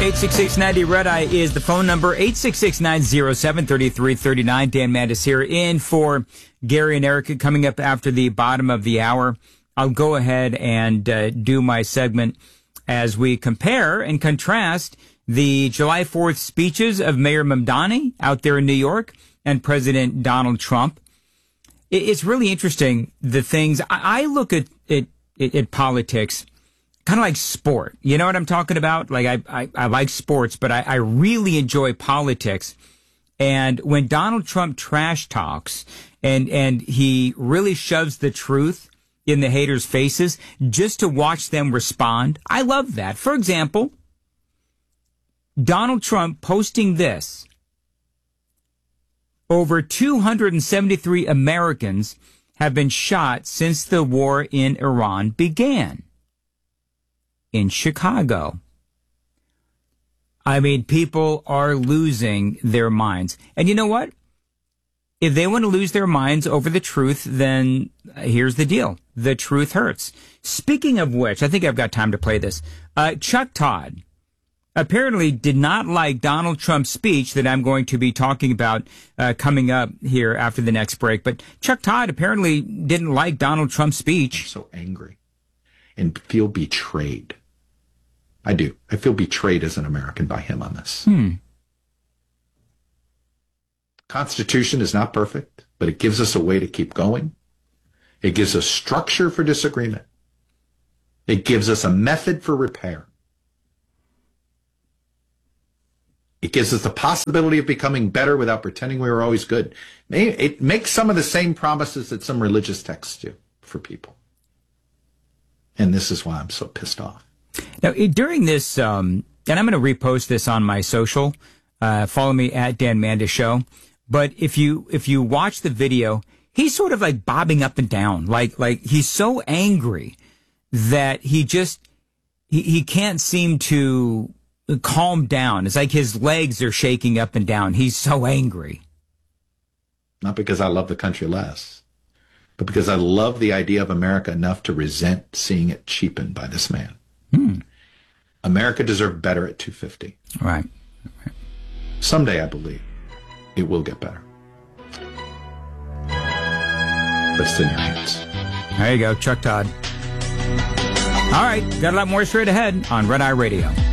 866-90 Red Eye is the phone number. 866-907-3339. Dan Mandis here in for Gary and Erica coming up after the bottom of the hour. I'll go ahead and do my segment as we compare and contrast the July 4th speeches of Mayor Mamdani out there in New York and President Donald Trump. It's really interesting, the things. I look at politics kind of like sport. You know what I'm talking about? Like I like sports, but I really enjoy politics. And when Donald Trump trash talks and he really shoves the truth in the haters' faces just to watch them respond, I love that. For example, Donald Trump posting this: over 273 Americans have been shot since the war in Iran began. In Chicago. I mean, people are losing their minds. And you know what? If they want to lose their minds over the truth, then here's the deal. The truth hurts. Speaking of which, I think I've got time to play this. Chuck Todd apparently did not like Donald Trump's speech that I'm going to be talking about coming up here after the next break. But Chuck Todd apparently didn't like Donald Trump's speech. I'm so angry and feel betrayed. I do. I feel betrayed as an American by him on this. Constitution is not perfect, but it gives us a way to keep going. It gives us structure for disagreement. It gives us a method for repair. It gives us the possibility of becoming better without pretending we were always good. It makes some of the same promises that some religious texts do for people. And this is why I'm so pissed off. Now, during this, and I'm going to repost this on my social, follow me at Dan Mandis Show. But if you watch the video, he's sort of like bobbing up and down, like he's so angry that he can't seem to calm down. It's like his legs are shaking up and down. He's so angry. Not because I love the country less, but because I love the idea of America enough to resent seeing it cheapened by this man. America deserved better at 250. Right. Someday, I believe, it will get better. But it's in your hands. There you go, Chuck Todd. All right, got a lot more straight ahead on Red Eye Radio.